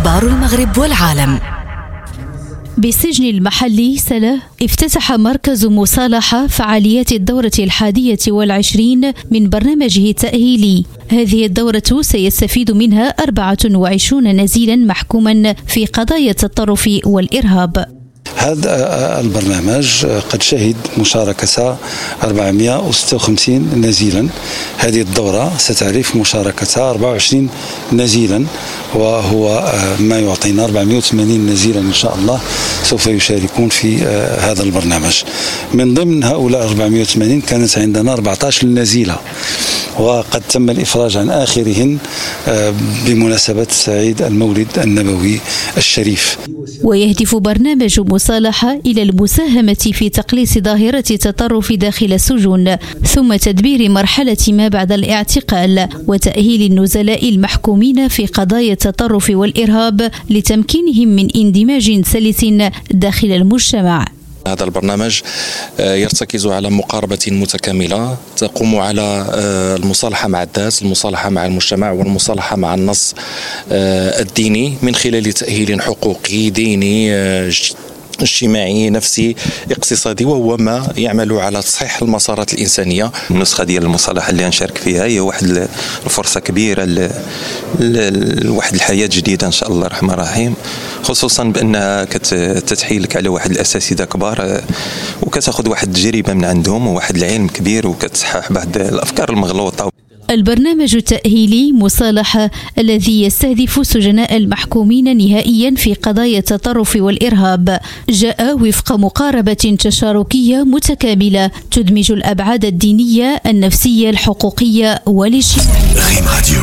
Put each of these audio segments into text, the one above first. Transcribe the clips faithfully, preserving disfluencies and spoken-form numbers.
أخبار المغرب والعالم. بالسجن المحلي سلا افتتح مركز مصالحة فعاليات الدورة الحادية والعشرين من برنامجه التأهيلي. هذه الدورة سيستفيد منها أربعة وعشرون نزيلا محكوما في قضايا التطرف والإرهاب. هذا البرنامج قد شهد مشاركة أربعمائة وستة وخمسين نزيلا. هذه الدورة ستعرف مشاركة أربعة وعشرين نزيلا، وهو ما يعطينا أربعمائة وثمانين نزيلا إن شاء الله سوف يشاركون في هذا البرنامج. من ضمن هؤلاء أربعمائة وثمانين كانت عندنا أربعة عشر نزيلة، وقد تم الإفراج عن آخرهن بمناسبة عيد المولد النبوي الشريف. ويهدف برنامج مصالحة إلى المساهمة في تقليص ظاهرة التطرف داخل السجون، ثم تدبير مرحلة ما بعد الاعتقال، وتأهيل النزلاء المحكومين في قضايا التطرف والإرهاب لتمكينهم من اندماج سلس داخل المجتمع. هذا البرنامج يرتكز على مقاربة متكاملة تقوم على المصالحة مع الذات، المصالحة مع المجتمع، والمصالحة مع النص الديني من خلال تأهيل حقوقي ديني اجتماعي نفسي اقتصادي، وهو ما يعمل على تصحيح المسارات الإنسانية. النسخة ديال المصالحة اللي نشارك فيها هي واحد الفرصة كبيرة لواحد الحياة جديدة إن شاء الله الرحمن الرحيم، خصوصا بأنها كتتحيلك على واحد الأساتذة كبار وكتاخذ واحد التجربة من عندهم وواحد العلم كبير وكتصحح بعض الأفكار المغلوطة. البرنامج التأهيلي مصالحة الذي يستهدف سجناء المحكومين نهائيا في قضايا التطرف والإرهاب جاء وفق مقاربة تشاركية متكاملة تدمج الأبعاد الدينية، النفسية، الحقوقية والاجتماعية. ريم راديو.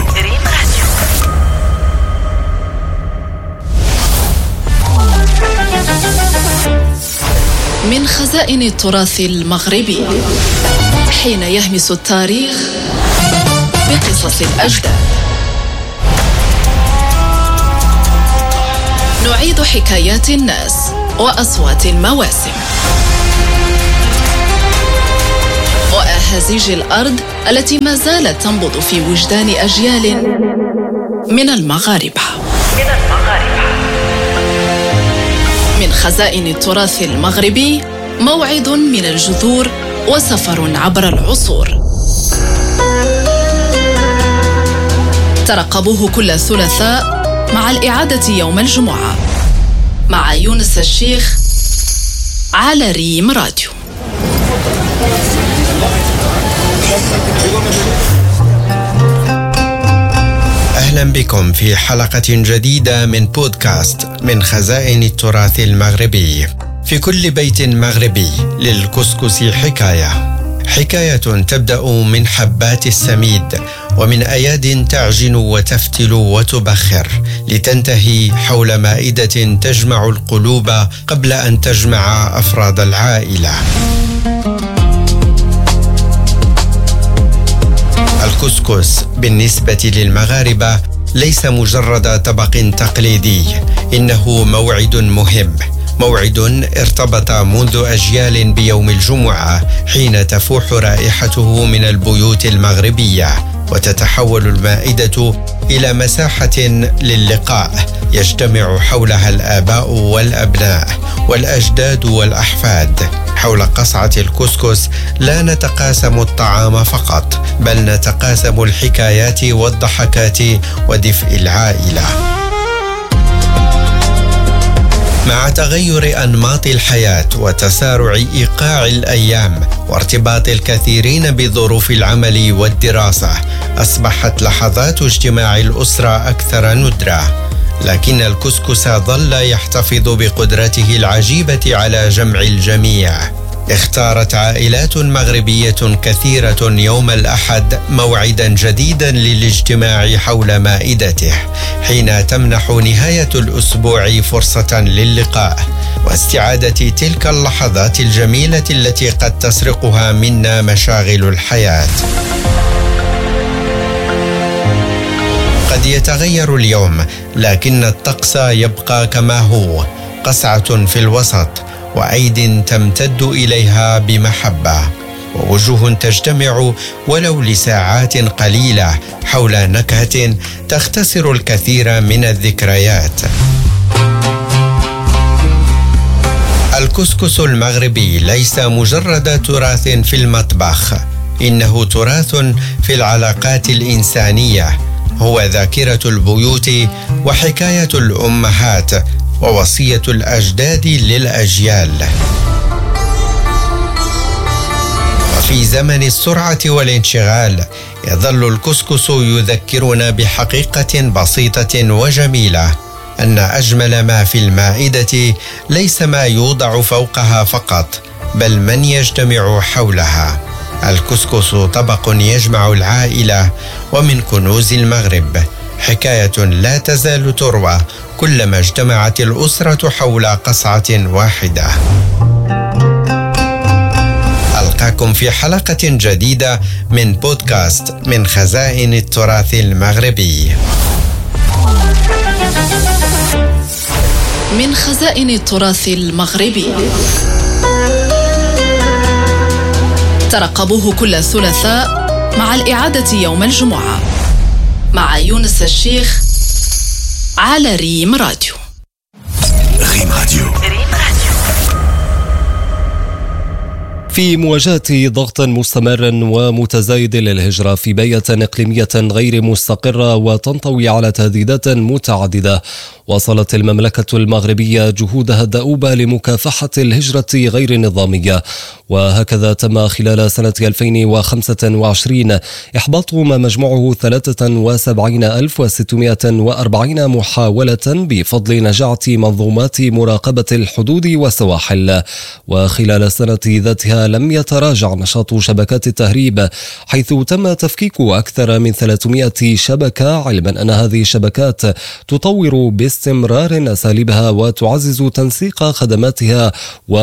من خزائن التراث المغربي، حين يهمس التاريخ بقصص الأجداد، نعيد حكايات الناس وأصوات المواسم وأهازيج الأرض التي ما زالت تنبض في وجدان أجيال من المغاربة. من خزائن التراث المغربي، موعد من الجذور وسفر عبر العصور. ترقبوه كل ثلاثاء مع الإعادة يوم الجمعة مع يونس الشيخ على ريم راديو. أهلا بكم في حلقة جديدة من بودكاست من خزائن التراث المغربي. في كل بيت مغربي للكسكس حكاية، حكاية تبدأ من حبات السميد ومن أياد تعجن وتفتل وتبخر، لتنتهي حول مائدة تجمع القلوب قبل أن تجمع أفراد العائلة. الكسكس بالنسبة للمغاربة ليس مجرد طبق تقليدي، إنه موعد مهم، موعد ارتبط منذ أجيال بيوم الجمعة، حين تفوح رائحته من البيوت المغربية وتتحول المائدة إلى مساحة للقاء يجتمع حولها الآباء والأبناء والأجداد والأحفاد. حول قصعة الكسكس لا نتقاسم الطعام فقط، بل نتقاسم الحكايات والضحكات ودفء العائلة. مع تغير أنماط الحياة وتسارع إيقاع الأيام وارتباط الكثيرين بظروف العمل والدراسة، أصبحت لحظات اجتماع الأسرة أكثر ندرة، لكن الكسكس ظل يحتفظ بقدرته العجيبة على جمع الجميع. اختارت عائلات مغربية كثيرة يوم الأحد موعدا جديدا للاجتماع حول مائدته، حين تمنح نهاية الأسبوع فرصة للقاء واستعادة تلك اللحظات الجميلة التي قد تسرقها منا مشاغل الحياة. قد يتغير اليوم، لكن الطقس يبقى كما هو، قصعة في الوسط وأيد تمتد إليها بمحبة. ووجوه تجتمع ولو لساعات قليلة حول نكهة تختصر الكثير من الذكريات. الكسكس المغربي ليس مجرد تراث في المطبخ، إنه تراث في العلاقات الإنسانية، هو ذاكرة البيوت وحكاية الأمهات ووصية الأجداد للأجيال. وفي زمن السرعة والانشغال يظل الكسكس يذكرنا بحقيقة بسيطة وجميلة، أن أجمل ما في المائدة ليس ما يوضع فوقها فقط، بل من يجتمع حولها. الكسكس طبق يجمع العائلة، ومن كنوز المغرب حكاية لا تزال تروى كلما اجتمعت الأسرة حول قصعة واحدة. ألقاكم في حلقة جديدة من بودكاست من خزائن التراث المغربي. من خزائن التراث المغربي، ترقبوه كل ثلاثاء مع الإعادة يوم الجمعة مع يونس الشيخ على ريم راديو. ريم راديو. في مواجهة ضغط مستمر ومتزايد للهجرة في بيئة إقليمية غير مستقرة وتنطوي على تهديدات متعددة، واصلت المملكة المغربية جهودها الدؤوبة لمكافحة الهجرة غير النظامية. وهكذا تم خلال سنة ألفين وخمسة وعشرين إحباط ما مجموعه ثلاثة وسبعين ألف وستمائة وأربعين محاولة بفضل نجاعة منظومات مراقبة الحدود والسواحل. وخلال السنة ذاتها لم يتراجع نشاط شبكات التهريب، حيث تم تفكيك أكثر من ثلاثمائة شبكة، علما أن هذه الشبكات تطور باستمرار أساليبها وتعزز تنسيق خدماتها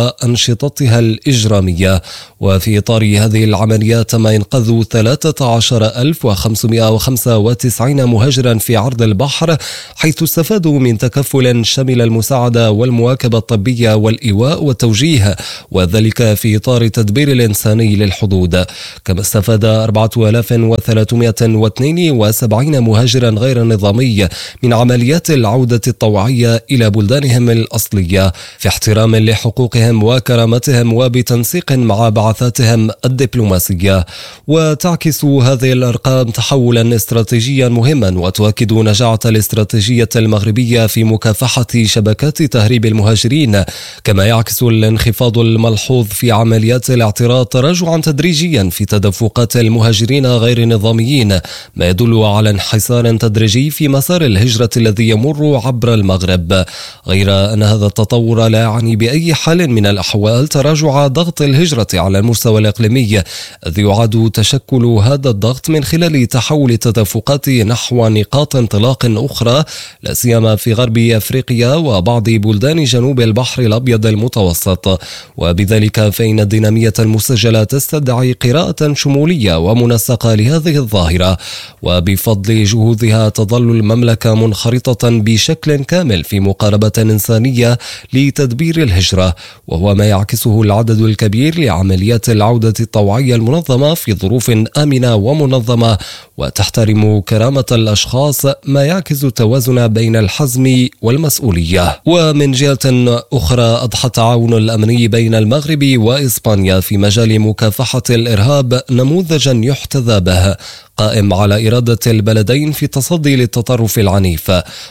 وأنشطتها الإجرامية. وفي إطار هذه العمليات تم إنقاذ ثلاثة عشر ألف وخمسمائة وخمسة وتسعين مهاجرا في عرض البحر، حيث استفادوا من تكفل شمل المساعدة والمواكبة الطبية والإيواء والتوجيه، وذلك في إطار التدبير الإنساني للحدود. كما استفاد أربعة آلاف وثلاثمائة واثنين وسبعين مهاجرا غير نظامي من عمليات العودة الطوعية إلى بلدانهم الأصلية في احترام لحقوقهم وكرامتهم وبتنسيق مع بعثاتهم الدبلوماسية. وتعكس هذه الأرقام تحولا استراتيجيا مهما وتؤكد نجاعة الاستراتيجية المغربية في مكافحة شبكات تهريب المهاجرين. كما يعكس الانخفاض الملحوظ في عمليات الاعتراض تراجعا تدريجيا في تدفقات المهاجرين غير النظاميين، ما يدل على انحسار تدريجي في مسار الهجرة الذي يمر عبر المغرب. غير أن هذا التطور لا يعني بأي حال من الأحوال تراجع ضغط الهجرة على المستوى الإقليمي، إذ يعاد تشكل هذا الضغط من خلال تحول التدفقات نحو نقاط انطلاق أخرى، لا سيما في غرب أفريقيا وبعض بلدان جنوب البحر الأبيض المتوسط. وبذلك فإن الدينامية المسجلة تستدعي قراءة شمولية ومنسقة لهذه الظاهرة. وبفضل جهودها تظل المملكة منخرطة بشكل كامل في مقاربة إنسانية لتدبير الهجرة، وهو ما يعكسه العدد الكبير لعمليات العودة الطوعية المنظمة في ظروف آمنة ومنظمة وتحترم كرامة الأشخاص، ما يعكس التوازن بين الحزم والمسؤولية. ومن جهة أخرى أضحى التعاون الأمني بين المغرب وإسبانيا في مجال مكافحة الإرهاب نموذجا يحتذى به، قائم على إرادة البلدين في التصدي للتطرف العنيف.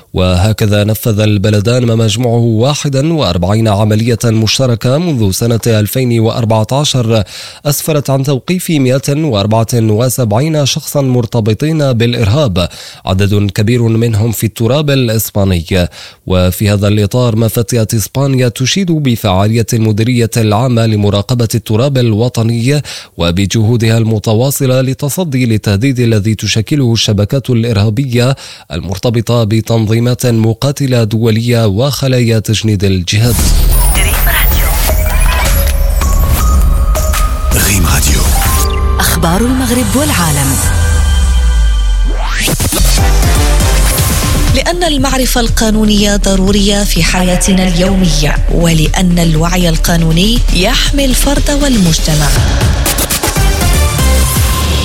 وهكذا نفذ البلدان ما مجموعه واحد وأربعين عملية مشتركة منذ سنة ألفين وأربعة عشر أسفرت عن توقيف مئة وأربعة وسبعين شخصا مرتبطين بالإرهاب، عدد كبير منهم في التراب الإسباني. وفي هذا الإطار ما فتيت إسبانيا تشيد بفعالية المديرية العامة لمراقبة التراب الوطني وبجهودها المتواصلة لتصدي للتهديد الذي تشكله الشبكات الإرهابية المرتبطة بتنظيمات مقاتلة دولية وخلايا تجنيد الجهاد. ريم راديو. أخبار المغرب والعالم. لأن المعرفة القانونية ضرورية في حياتنا اليومية، ولأن الوعي القانوني يحمي الفرد والمجتمع.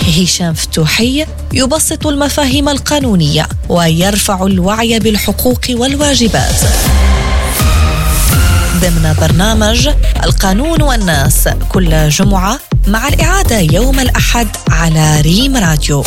هشام فتوحي يبسط المفاهيم القانونية ويرفع الوعي بالحقوق والواجبات ضمن برنامج القانون والناس كل جمعة، مع الإعادة يوم الأحد على ريم راديو.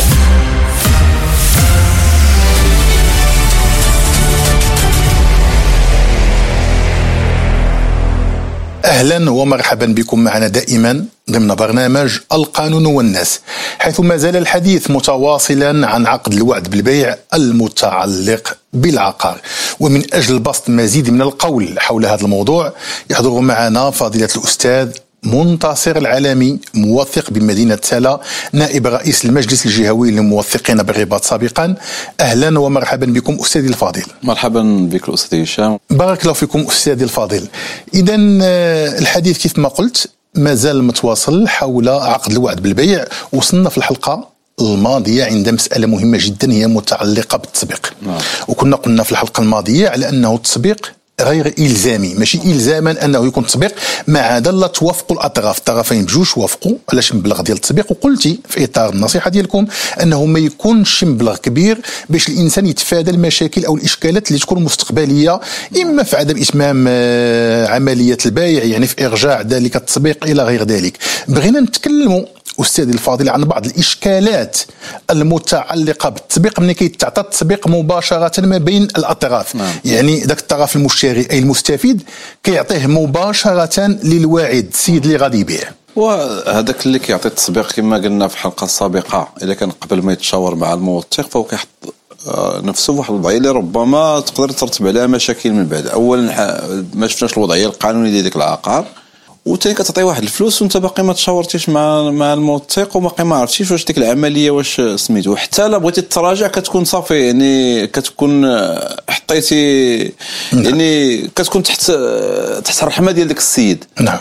أهلا ومرحبا بكم معنا دائما ضمن برنامج القانون والناس، حيث ما زال الحديث متواصلا عن عقد الوعد بالبيع المتعلق بالعقار. ومن أجل بسط مزيد من القول حول هذا الموضوع يحضر معنا فضيلة الأستاذ منتصر العالمي، موثق بمدينة سلا، نائب رئيس المجلس الجهوي للموثقين بالرباط سابقا. أهلا ومرحبا بكم أستاذي الفاضل. مرحبا بك أستاذ هشام. بارك الله فيكم أستاذي الفاضل. إذا الحديث كيف ما قلت ما زال متواصل حول عقد الوعد بالبيع. وصلنا في الحلقة الماضية عند مسألة مهمة جدا هي متعلقة بالتسبيق. نعم. وكنا قلنا في الحلقة الماضية على أنه التسبيق غير إلزامي، ماشي إلزاما أنه يكون تسبيق ما عدا لا توافقوا الأطراف، الطرفين بجوج وافقوا على شي مبلغ ديال التسبيق. وقلتي في إطار النصيحة ديالكم أنه ما يكونش مبلغ كبير باش الإنسان يتفادى المشاكل أو الإشكالات اللي تكون مستقبلية، إما في عدم إتمام عملية البيع، يعني في إرجاع ذلك التسبيق إلى غير ذلك. بغينا نتكلموا أستاذي الفاضل عن بعض الإشكالات المتعلقة بالتسبيق ملي كيتعطى التسبيق مباشرة ما بين الأطراف. نعم. يعني ذاك الطرف المشتري أي المستفيد كيعطيه مباشرة للواعد السيد اللي غادي يبيع، وهذاك اللي كيعطي التسبيق كما قلنا في الحلقة السابقة إذا كان قبل ما يتشاور مع الموثق فهو كيحط نفسه في واحد الوضعيه اللي ربما تقدر ترتب عليها مشاكل من بعد. اولا ما شفناش الوضعيه القانونيه ديال ديك العقار، وثاني كتعطي واحد الفلوس وانت باقي ما تشاورتيش مع مع الموثق وباقي ما عرفتيش واش ديك العمليه واش سميتو. وحتى لا بغيتي تراجع كتكون صافي، يعني كتكون حطيتي يعني كتكون تحت تحت الرحمه ديال داك السيد. نعم.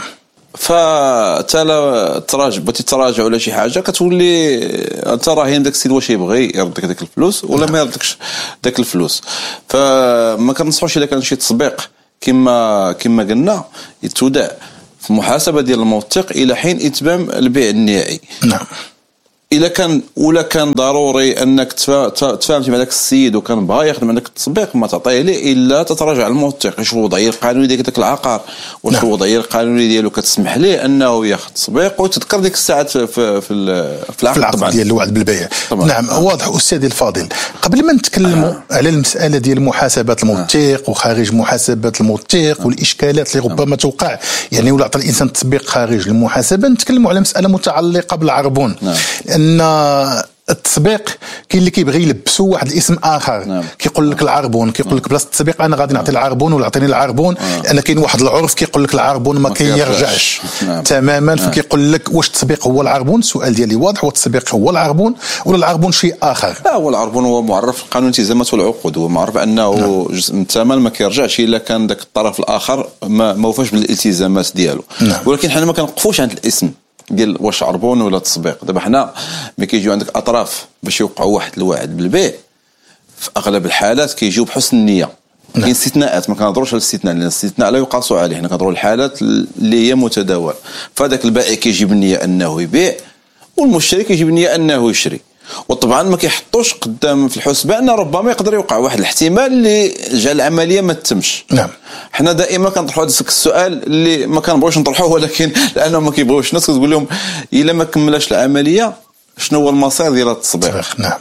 فتا لا تراجع بغيتي تراجع ولا شي حاجه كتولي انت راهين داك السيد واش يبغي يردك داك الفلوس ولا ما يردكش داك الفلوس. فما كنصحوش الا كان شي تسبيق كما كما قلنا يتودع في محاسبة ديال الموثق إلى حين إتمام البيع النهائي. نعم. إلا كان ولا كان ضروري أنك تفاهمتي مع ذاك السيد وكان بغا يخدم عندك التسبيق ما تعطيه ليه إلا تتراجع الموثق يشوف الوضعية القانونية ديال داك العقار، واش نعم. الوضعية القانونية ديالو كتسمح ليه أنه ياخذ تسبيق وتذكر ديك الساعات في في في, في العقد ديال الوعد بالبيع. نعم. واضح أستاذي الفاضل. قبل ما نتكلموا آه. على المسألة ديال محاسبة الموثق آه. وخارج محاسبة الموثق آه. والإشكالات اللي ربما آه. توقع يعني ولا عطى الإنسان تسبيق خارج المحاسبة، نتكلموا على مسألة متعلقة بالعربون. نعم. ان التسبيق كاين اللي كيبغي يلبسوا واحد الاسم اخر. نعم. كيقول لك العربون، كيقول لك بلاصه التسبيق انا غادي نعطي العربون ولا عطيني العربون. نعم. لان كاين واحد العرف كيقول لك العربون ما كيرجعش. نعم. تماما. نعم. فكيقول لك واش التسبيق هو العربون؟ السؤال ديالي واضح، هو التسبيق هو العربون ولا العربون شيء اخر؟ لا، هو العربون هو معرف في قانون التزامات والعقود، هو معرف انه نعم. جزء من الثمن ما كيرجعش الا كان ذاك الطرف الاخر ما ما وفاش بالالتزامات ديالو. نعم. ولكن حنا ما كنوقفوش عند الاسم ديال واش عربون ولا تسبيق. دابا حنا ملي كيجيو عندك اطراف باش يوقعوا واحد الوعد بالبيع في اغلب الحالات كيجيو بحسن النيه. نعم. كاين استثناءات ما كنهضروش على الاستثناء لان الاستثناء لا يقاس عليه، حنا كنهضروا الحالات اللي هي متداوله. فذاك البائع كيجيب النيه انه يبيع والمشتري كيجيب النيه انه يشري، وطبعا ما كيحطوش قدام في الحسبان ربما يقدر يوقع واحد الاحتمال اللي جعل العمليه ما تتمش. نعم. حنا دائما كنطرحوا هذا السؤال اللي ما كنبغيوش نطرحوه ولكن لانه ما كيبغيوش الناس كتقول لهم الا ما كملاش العمليه شنو هو المصير ديال التسبيق. نعم.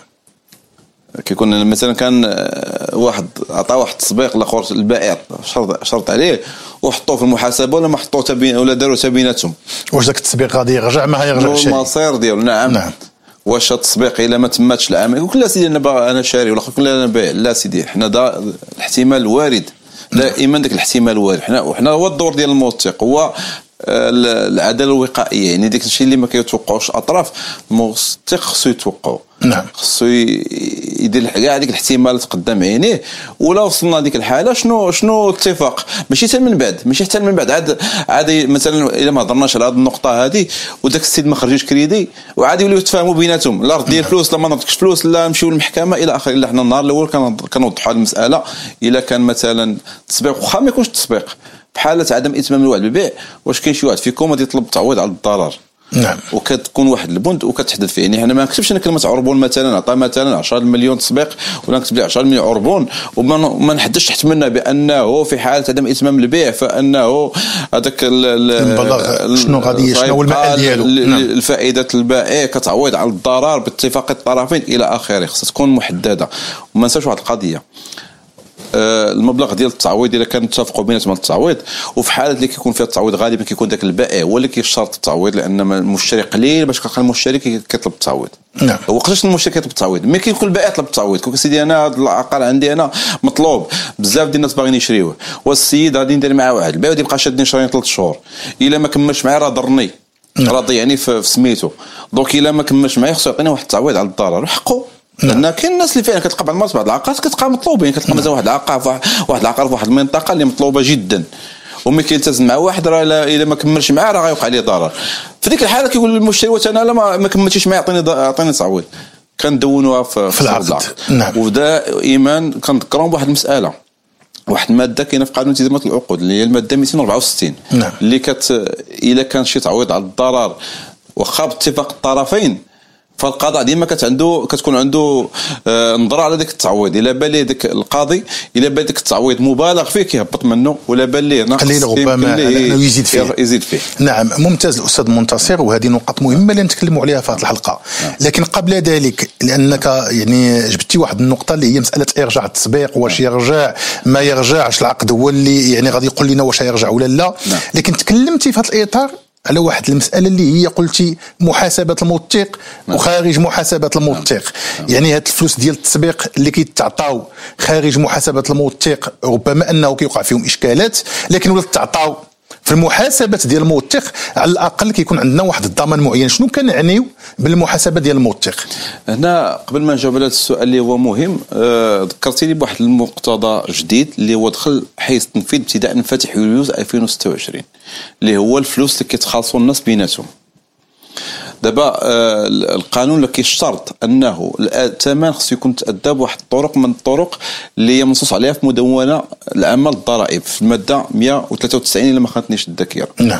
كيكون مثلا كان واحد عطى واحد التسبيق الاخر البائع شرط شرط عليه وحطوه في المحاسبه ولا ما حطوه تبين ولا داروا تبيناتهم، واش داك التسبيق غادي يرجع ما يرجعش المصير ديالو. نعم. نعم. واش التسبيق الا ما تماتش العمل يقول لا سيدي انا انا شاري ولا يقول لا انا بايع، لا سيدي حنا دا الاحتمال الوارد دائما داك الاحتمال الوارد. حنا وحنا هو الدور ديال الموثق هو العداله الوقائيه، يعني داك الشيء اللي ما كيتوقعوش الاطراف الموثق خصو يتوقعوا. نعم. خصو يدير كاع ديك الاحتمالات قدام عينيه، ولا وصلنا ديك الحاله شنو شنو اتفاق ماشي حتى من بعد ماشي حتى من بعد عاد عادي مثلا الا ما هضرناش على هذه النقطه هذه وداك السيد ما خرجوش كريدي وعادي يوليو يتفاهموا بيناتهم لا رد ديال الفلوس لا ما نردكش فلوس لا نمشيو للمحكمه الى اخره. الا حنا النهار الاول كنوضحوا هذه المساله الا كان مثلا تسبيق واخا ما يكونش تسبيق بحاله عدم اتمام الوعد بالبيع، واش كاين شي واحد فيكم غادي يطلب تعويض على الضرر نعم. وكتكون واحد البند وكتحدد فيه. يعني حنا ما نكتبش انا كلمه عربون مثلا عطى مثلا عشرة مليون تسبيق ولا نكتب لي عشرة مليون عربون وما نحددش تحت منها بانه في حاله عدم اتمام البيع فانه هذاك المبلغ شنو غادي شنو هو المآل ديالو. نعم. الفائده البائع كتعوض على الضرر باتفاق الطرفين الى اخره. خصها تكون محدده. وما ننساوش واحد القضيه، المبلغ ديال التعويض الا كان اتفقوا بيناتهم التعويض، وفي حاله اللي كيكون فيها التعويض غالبا كيكون ذاك البائع هو اللي كيشترط التعويض، لان المشتري قليل باش كيلقى المشتري كيطلب التعويض. نعم. هو قداش المشتري كيطلب التعويض، ملي كيكون البائع طلب التعويض كيقول سيدي انا هذا العقار عندي انا مطلوب بزاف ديال الناس باغيين يشريوه، والسيد غادي ندير معاه واحد البيع ودي بقى شادني شهرين ثلاث شهور، الا ما كملش معاه راه ضرني راه ضيعني في سميتو، دونك الا ما كملش معاه خصو يعطينا واحد التعويض على الضرر وحقه. لان كاين الناس اللي فعلا كتلقى بعض المرات بعض العقارات كتلقى مطلوبين، كتلقى مثلا واحد العقار واحد العقار في واحد المنطقه اللي مطلوبه جدا وملي كيلتزم مع واحد راه الا ما كملش معاه راه غيوقع عليه ضرر. في ديك الحاله كيقول للمشتري واش انا لا ما كملتيش معايا عطيني عطيني تعويض. كندونوها في, في العقد. نعم. ودائما كنذكرهم بواحد المساله، واحد الماده كاينه في قانون التزامات العقود اللي هي الماده مئتين وأربعة وستين. نعم. اللي كت الا كان شي تعويض على الضرر واخا باتفاق الطرفين فالقضاء ديما كت عنده كتكون عنده آه نظره على ذاك التعويض. الا بان ليه ذاك القاضي الا بان ذاك التعويض مبالغ فيه كيهبط منه، ولا بان ليه ناقص قليل ربما يزيد فيه يزيد فيه. نعم ممتاز الاستاذ منتصر، وهذه نقاط مهمه اللي نتكلموا عليها في هذه الحلقه. نعم. لكن قبل ذلك لانك يعني جبتي واحد النقطه اللي هي مساله ارجاع التسبيق، واش يرجع ما يرجعش، العقد هو اللي يعني غادي يقول لنا واش يرجع ولا لا. نعم. لكن تكلمتي في هذا الاطار على واحد المسألة اللي هي قلتي محاسبة الموثق وخارج محاسبة الموثق. يعني هاد الفلوس ديال التسبيق اللي كيتعطاو خارج محاسبة الموثق ربما أنه كيوقع فيهم إشكالات، لكن ولا تعطاو في المحاسبة ديال الموثق على الأقل كيكون عندنا واحد الضمان معين. شنو كنعنيو بالمحاسبة ديال الموثق؟ هنا قبل ما نجاوب على هذا السؤال اللي هو مهم، أه ذكرتي لي بواحد المقتضى جديد اللي هو دخل حيز التنفيذ ابتداء من فاتح يوليو ألفين وستة وعشرين اللي هو الفلوس اللي كيتخالصوا الناس بيناتهم. دابا آه القانون اللي كيشترط انه الثمن خصو يكون تأدى بواحد الطرق من الطرق اللي هي منصوص عليها في مدونه العامه للضرائب في الماده مئة وثلاثة وتسعين الا ما خانتنيش الذاكره. نعم.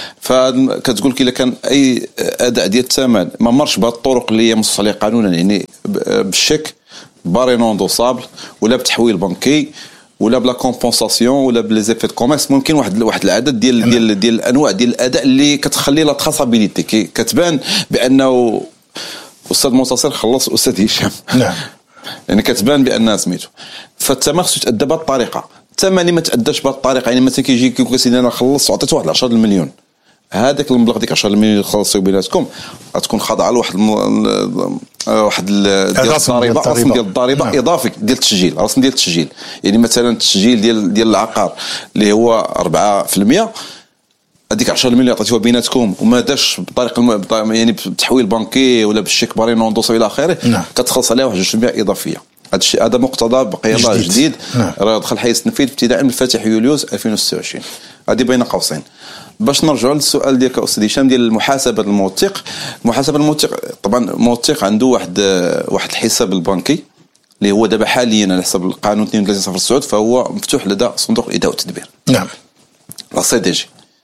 فكتقول لك الا كان اي اداء ديال الثمن ما مرش بهذه الطرق اللي هي منصوص عليها قانونا، يعني بالشيك باري نون دوسابل ولا بتحويل بنكي ولا بلا كومبونساسيون ولا بلي زيفيت كوميرس، ممكن واحد واحد العدد ديال ديال ديال الانواع ديال الاداء اللي كتخلي لا تراسابيليتي كتبان بانه استاذ منتصر خلص استاذ هشام. نعم. يعني كتبان بان سميتو. فالثمن خصو يتادى بهذه الطريقه. الثمن اللي ما تاداش بهذه الطريقه يعني مثلا كيجي كيقول سيدي انا خلصت وعطيت واحد عشرة مليون، هذاك المبلغ ديك عشرة مليون اللي خلصوا بيناتكم غتكون خاضعه لواحد الم... واحد ديال الضريبه، رسم ديال الضريبه. نعم. اضافي ديال التسجيل، رسم ديال التسجيل. يعني مثلا التسجيل ديال ديال العقار اللي هو أربعة بالمئة، هذيك عشرة مليون عطيتوها بيناتكم وما داش بطريقه الم... يعني بتحويل بنكي ولا بالشيك باري نون دوسو الى اخره. نعم. كتخلص عليها واحد جوج بالمئة اضافيه. هذا الشيء هذا مقتضى بقي الله جديد, جديد. نعم. راه دخل حيز التنفيذ ابتداء من فاتح يوليو ألفين وستة وعشرين. هذه بين قوسين. باش نرجعوا للسؤال ديالك استاذ هشام ديال المحاسبه الموثق. المحاسبه الموثق طبعا الموثق عنده واحد واحد الحساب البنكي اللي هو دابا حاليا على حسب القانون اثنين وثلاثين صفر تسعة فهو مفتوح لدى صندوق الاداء والتدبير. نعم. لا سي دي جي.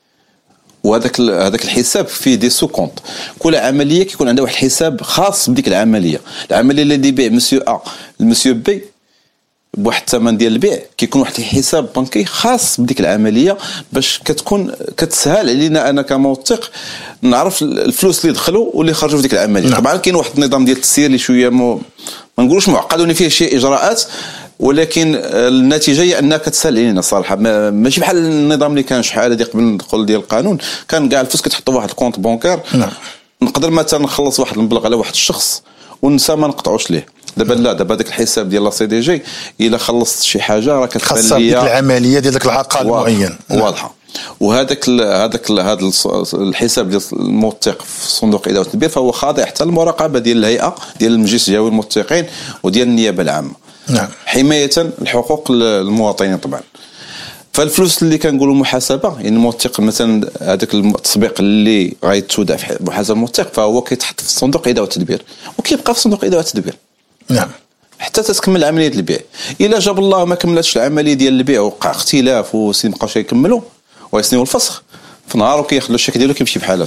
وهذاك هذاك الحساب فيه دي سو كونط. كل عمليه كيكون عندها واحد الحساب خاص بديك العمليه. العمليه اللي يبيع مسيو ا المسيو بي بواحد الثمن ديال البيع كيكون واحد الحساب بنكي خاص بديك العمليه باش كتكون كتسهل علينا انا كموثق نعرف الفلوس اللي دخلوا واللي خرجوا في ديك العمليه. نعم. طبعا كاين واحد النظام ديال التسيير اللي شويه مو ما نقولوش معقد ولا فيه شي اجراءات، ولكن النتيجه هي انها كتسهل علينا الصراحه. ماشي بحال النظام اللي كان شحال هذه قبل ندخل ديال القانون كان كاع الفلوس كتحطوا واحد الكونت بونكير. نعم. نقدر مثلا نخلص واحد المبلغ على واحد الشخص ونسى ما نقطعوش ليه. دابا لا دابا داك الحساب ديال لا سي دي جي الا خلصت شي حاجه راه كتبان ليا ديك العمليه ديال داك العقار المعين واضحه. وهذاك هذاك هذا الحساب ديال الموثق في صندوق الاداء والتدبير فهو خاضع حتى المراقبه ديال الهيئه ديال المجلس الجهوي للموثقين وديال النيابه العامه. نعم. حمايه الحقوق المواطنين طبعا. فالفلوس اللي كنقولوا محاسبه يعني الموثق مثلا هذاك التطبيق اللي غيتودع في محاسبه الموثق فهو كيتحط في صندوق الاداء والتدبير وكيبقى في صندوق الاداء والتدبير. نعم. حتى تتكمل عمليه البيع. الا جاب الله ما كملتش العمليه ديال البيع وقع اختلاف وسي مابقاوش يكملوا ويسنيو الفسخ في نهار وكياخذوا الشيك ديالو كيمشي بحالته.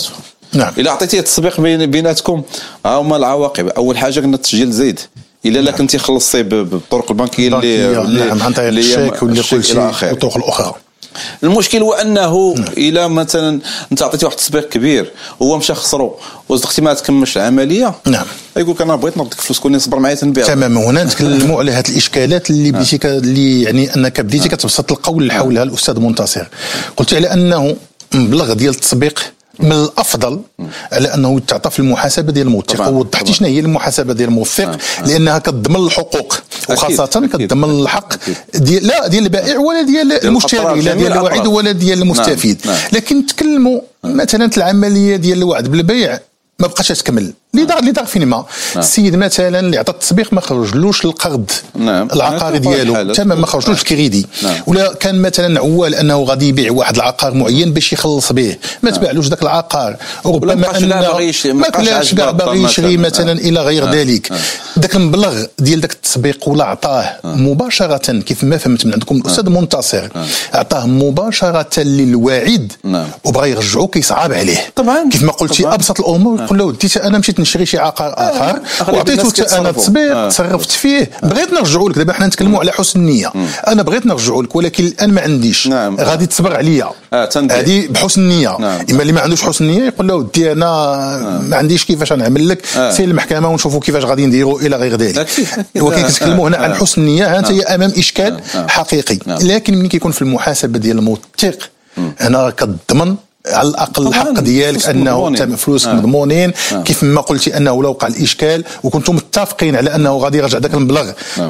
نعم. الا عطيتيه التسبيق بين بيناتكم ها هما العواقب. اول حاجه قلنا التسجيل زايد الا لا كنتي خلصتي بالطرق البنكيه اللي نعم عن طريق الشيك واللي كل شيء والطرق الاخرى. المشكل هو انه الى مثلا انت عطيتي واحد التسبيق كبير هو مشى خسرو وصدقتي ما تكملش العمليه، نعم يقول لك انا بغيت نردك فلوس كوني صبر معايا تنبيع. تماما. هنا نتكلموا على هذه الاشكالات اللي بديتي اللي يعني انك بديتي كتبسط القول حولها الاستاذ منتصر. قلت على انه مبلغ ديال التسبيق من الافضل على انه تعطى في المحاسبه ديال الموثق. ووضحتي شنو هي المحاسبه ديال الموثق لانها كتضمن الحقوق وخاصه كتضمن الحق ديال لا ديال البائع ولا ديال المشتري لا ديال الواعد ولا ديال المستفيد. نعم. نعم. لكن نتكلموا مثلا العمليه ديال الوعد بالبيع ما بقاش تكمل لدار لدار فين ما. نعم. السيد مثلا اللي عطى التسبيق ما خرجلوش القرض. نعم. العقار ديالو تمام ما خرجلوش الكريدي. نعم. ولا كان مثلا عوال انه غادي يبيع واحد العقار معين باش يخلص به ما تباعلوش ذاك العقار ربما ان ما كلاش كاع باغي يشري مثلا الى غير نعم. ذلك نعم. ذاك المبلغ ديال ذاك التسبيق ولا عطاه نعم. مباشره كيف ما فهمت من عندكم الاستاذ نعم. منتصر نعم. عطاه مباشره للواعد نعم. وبغى يرجعوه كيصعب عليه طبعا كيف ما قلتي ابسط الامور يقول له وديت انا مشيت نشري شي عقار اخر وعطيته انا التسبيق تصرفت فيه بغيت نرجعوا لك. دابا حنا نتكلموا على حسن النيه. انا بغيت نرجعوا لك ولكن الان ما عنديش نعم. غادي تصبر عليا هذه بحسن النيه. نعم. اما اللي ما عندوش حسن النيه يقول له ودي انا نعم. ما عنديش كيفاش نعمل لك سير المحكمه ونشوفوا كيفاش غادي نديروا الى غير ذلك. ولكن كنتكلموا هنا عن حسن النيه. انت امام اشكال حقيقي. لكن ملي كيكون في المحاسبه ديال الموثق هنا كتضمن على الاقل الحق ديالك انه تم فلوس آه. مضمونين آه. كيف ما قلتي انه لو وقع الاشكال وكنتم متفقين على انه غادي يرجع ذاك المبلغ آه.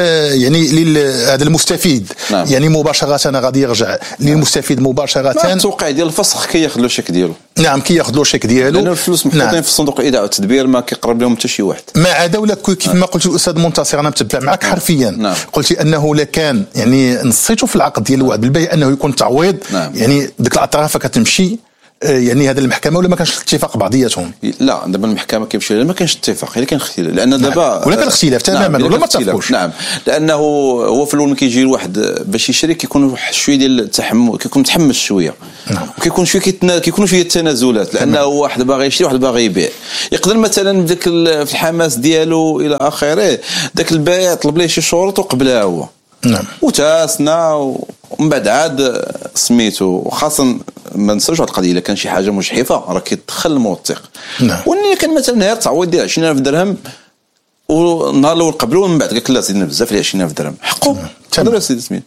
يعني هذا المستفيد آه. يعني مباشره غادي يرجع للمستفيد مباشره. التوقيع ديال الفسخ كياخذ له الشيك ديالو. نعم كياخذ له الشيك ديالو لأن الفلوس محطوطين نعم. في الصندوق الايداع والتدبير ما كيقرب لهم حتى شي واحد ما عدا ولا كيف ما قلت الاستاذ منتصر انا متبع معك نعم. حرفيا نعم. قلتي انه لا كان يعني نصيتوا في العقد ديال الوعد بالبيع انه يكون تعويض نعم. يعني ديك الاطراف كتمشي يعني هذا المحكمه ولا ما كانش اتفاق بعضياتهم؟ لا دابا المحكمه كيمشي ما كانش اتفاق الا كان اختلاف لان دابا نعم. ولا كان اختلاف تماما نعم. ولا ما اتفقوش. نعم لانه هو في الاول كيجي الواحد باش يشري كيكون واحد شويه ديال التحمل كيكون متحمس شويه نعم. وكيكون شويه كيتنا... كيكونوا شويه التنازلات لانه واحد باغي يشري واحد باغي يبيع. يقدر مثلا بداك في الحماس ديالو الى اخره ذاك البائع طلب ليه شي شروط وقبلها هو نعم وتاسنا ومن بعد عاد سميتو. وخاصه ما ننساوش واحد القضيه الا كان شي حاجه مجحفه راه كيدخل الموثق نعم. والنيه كان مثلا نهار تعويض ديال عشرين ألف درهم والنهار الاول قبلوا ومن بعد قال لك لا زيدنا بزاف ديال عشرين ألف درهم حقو تمام سيدي سميت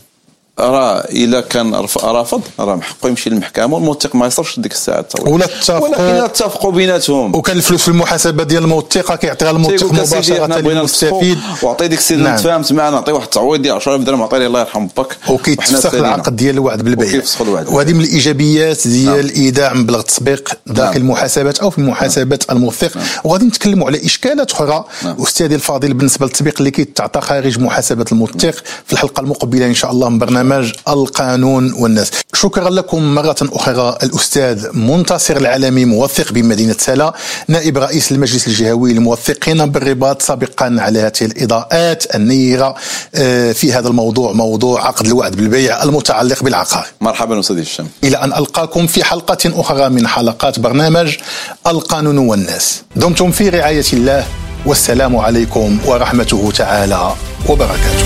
راه الا كان رافض راه من حقه يمشي للمحكمه والموثق ما يصرفش ديك الساعه التوقيت ولا اتفقوا ولكن اتفقوا بيناتهم وكان الفلوس في المحاسبه ديال الموثق كيعطيها الموثق مباشره للمستفيد وعطي ديك السيد نعم. تفاهمت معنا نعطي واحد التعويض ديال عشرة آلاف درهم عطيه الله يرحم باك وكيتفسخ العقد ديال الوعد بالبيع. وهذه من الايجابيات ديال نعم. ايداع مبلغ التسبيق داخل نعم. المحاسبات او في محاسبه نعم. الموثق نعم. وغادي نتكلموا على اشكالات اخرى نعم. استاذي الفاضل بالنسبه للتسبيق اللي كيتعطى خارج محاسبه الموثق في الحلقه المقبله ان شاء الله من برنامج القانون والناس. شكرا لكم مرة أخرى الأستاذ منتصر العالمي موثق بمدينة سلا نائب رئيس المجلس الجهوي للموثقين بالرباط سابقا على هذه الإضاءات النيرة في هذا الموضوع موضوع عقد الوعد بالبيع المتعلق بالعقار. مرحبا أستاذ هشام. إلى أن ألقاكم في حلقة أخرى من حلقات برنامج القانون والناس. دمتم في رعاية الله والسلام عليكم ورحمته تعالى وبركاته.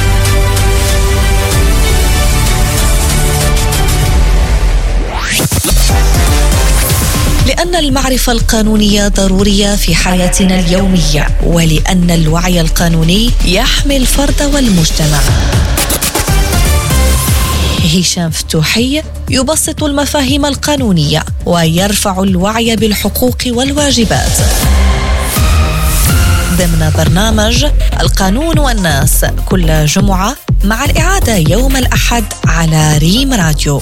لأن المعرفة القانونية ضرورية في حياتنا اليومية ولأن الوعي القانوني يحمي الفرد والمجتمع. هشام فتوحي يبسط المفاهيم القانونية ويرفع الوعي بالحقوق والواجبات ضمن برنامج القانون والناس كل جمعة مع الإعادة يوم الأحد على ريم راديو.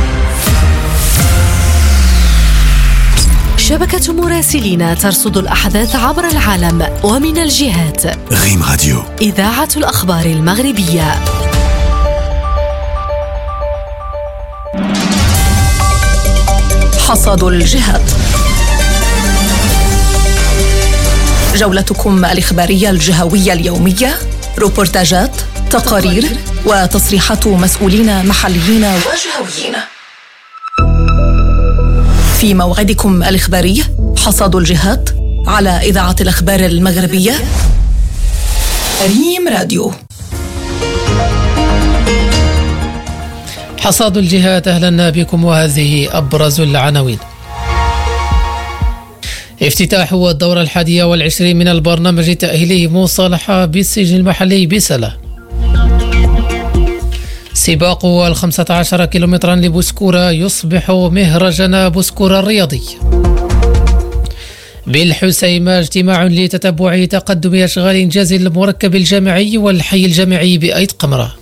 شبكة مراسلين ترصد الأحداث عبر العالم ومن الجهات. ريم راديو إذاعة الأخبار المغربية. حصاد الجهات. جولتكم الإخبارية الجهوية اليومية، روبورتاجات، تقارير وتصريحات مسؤولين محليين وجهويين. في موعدكم الإخباري حصاد الجهات على إذاعة الأخبار المغربية ريم راديو. حصاد الجهات، أهلا بكم وهذه أبرز العناوين. افتتاح الدورة الحادية والعشرين من البرنامج التأهيلي مصالحة بالسجن المحلي بسلا. سباق الخمسة عشر كيلومترا لبوسكورة يصبح مهرجان بوسكورة الرياضي. بالحسيمة اجتماع لتتبع تقدم أشغال إنجاز المركب الجامعي والحي الجامعي بأيت قمرة.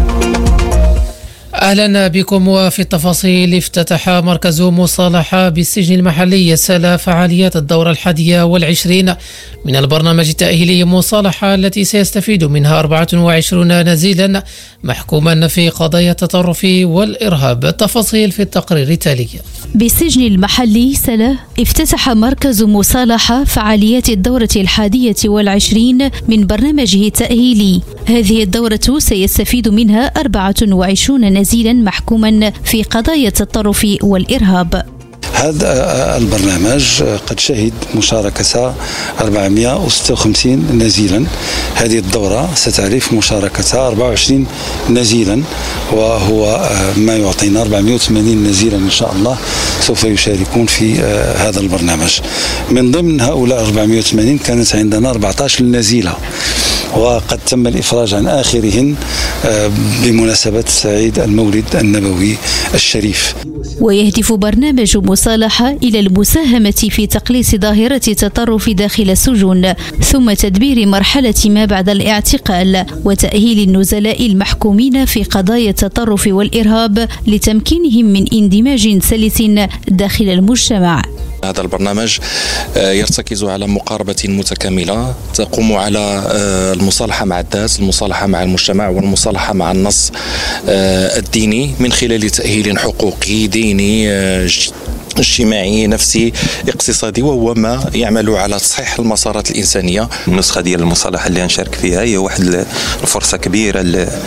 أهلا بكم. وفي التفاصيل، افتتح مركز مصالحة بالسجن المحلي سلا فعاليات الدورة الحادية والعشرين من البرنامج التأهيلي مصالحة التي سيستفيد منها أربعة وعشرين نزيلا محكوما في قضايا التطرف والإرهاب. التفاصيل في التقرير التالي. بالسجن المحلي سلا افتتح مركز مصالحة فعاليات الدورة الحادية والعشرين من برنامجه التأهيلي. هذه الدورة سيستفيد منها أربعة وعشرين نزيلا محكوما في قضايا التطرف والإرهاب. هذا البرنامج قد شهد مشاركة أربعمائة وستة وخمسين نزيلا. هذه الدورة ستعرف مشاركة أربعة وعشرين نزيلا، وهو ما يعطينا أربعمائة وثمانين نزيلا إن شاء الله سوف يشاركون في هذا البرنامج. من ضمن هؤلاء أربعمائة وثمانين كانت عندنا أربعة عشر نزيلة، وقد تم الإفراج عن آخرهن بمناسبة عيد المولد النبوي الشريف. ويهدف برنامج مصالحة إلى المساهمة في تقليص ظاهرة التطرف داخل السجون، ثم تدبير مرحلة ما بعد الاعتقال، وتأهيل النزلاء المحكومين في قضايا التطرف والإرهاب لتمكينهم من اندماج سلس داخل المجتمع. هذا البرنامج يرتكز على مقاربة متكاملة تقوم على المصالحة مع الذات، المصالحة مع المجتمع، والمصالحة مع النص الديني من خلال تأهيل حقوقي ديني اجتماعي نفسي اقتصادي، وهو ما يعمل على تصحيح المسارات الإنسانية. النسخة ديال المصالحة اللي نشارك فيها هي واحد الفرصة كبيرة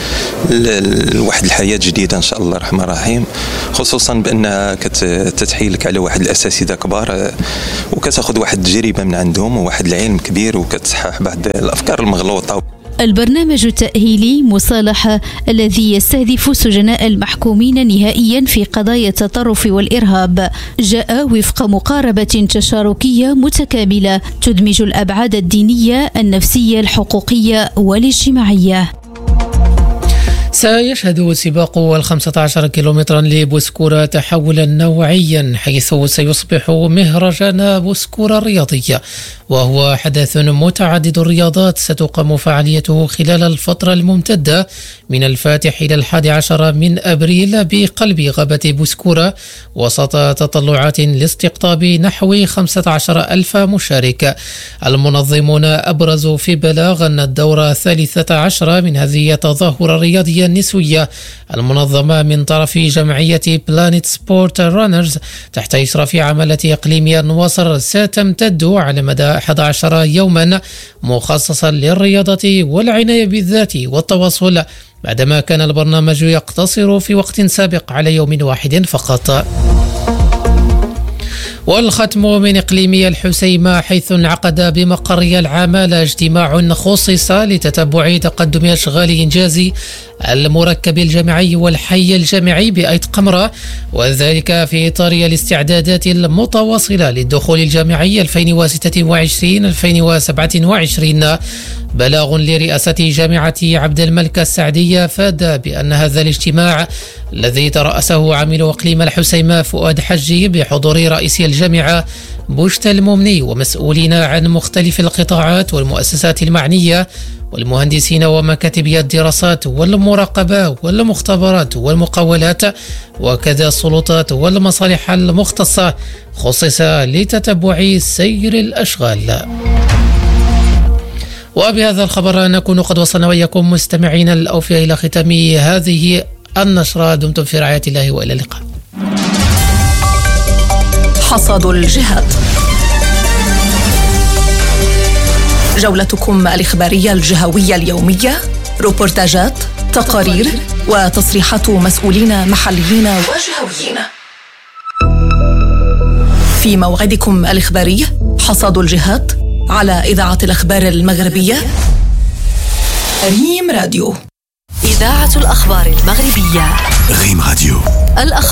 لواحد الحياة جديدة إن شاء الله الرحمن الرحيم، خصوصا بأنها كتتحيلك على واحد الأساتذة كبار وكتاخذ واحد التجربة من عندهم وواحد العلم كبير وكتصحح بعض الأفكار المغلوطة. البرنامج التأهيلي مصالحة الذي يستهدف سجناء المحكومين نهائيا في قضايا التطرف والإرهاب جاء وفق مقاربة تشاركية متكاملة تدمج الأبعاد الدينية، النفسية، الحقوقية والاجتماعية. سيشهد سباق الخمسة عشر كيلومترا لبوسكورة تحولا نوعيا، حيث سيصبح مهرجان بوسكورة الرياضية، وهو حدث متعدد الرياضات ستقام فعاليته خلال الفترة الممتدة من الفاتح إلى الحادي عشر من أبريل بقلب غابة بوسكورة، وسط تطلعات لاستقطاب نحو خمسة عشر ألف مشارك. المنظمون أبرزوا في بلاغ أن الدورة الثالثة عشرة من هذه التظاهرة الرياضية النسوية المنظمة من طرف جمعية بلانيت سبورت رانرز تحت إشراف عمالة إقليمية نواصر ستمتد على مدى أحد عشر يوما، مخصصا للرياضة والعناية بالذات والتواصل، بعدما كان البرنامج يقتصر في وقت سابق على يوم واحد فقط. والختم من إقليمي الحسيمة، حيث انعقد بمقرية العمالة اجتماع خصص لتتبع تقدم أشغال إنجاز المركب الجامعي والحي الجامعي بأيت قمرة، وذلك في إطار الاستعدادات المتواصلة للدخول الجامعي ألفين وستة وعشرين ألفين وسبعة وعشرين. بلاغ لرئاسة جامعة عبد الملك السعدية فاد بأن هذا الاجتماع الذي ترأسه عامل إقليم الحسيمة فؤاد حجي بحضور رئيس الجامعة بوشت الممني ومسؤولين عن مختلف القطاعات والمؤسسات المعنية والمهندسين ومكاتب الدراسات والمراقبة والمختبرات والمقاولات، وكذا السلطات والمصالح المختصة، خصص لتتبع سير الأشغال. وبهذا الخبر نكون قد وصلنا وإياكم مستمعين الأوفياء إلى ختام هذه النشرة. دمتم في رعاية الله وإلى اللقاء. حصاد الجهات، جولتكم الإخبارية الجهوية اليومية، روبورتاجات، تقارير وتصريحات مسؤولين محليين وجهويين. في موعدكم الإخباري حصاد الجهات على إذاعة الأخبار المغربية ريم راديو، إذاعة الأخبار المغربية. ريم راديو. الأخبار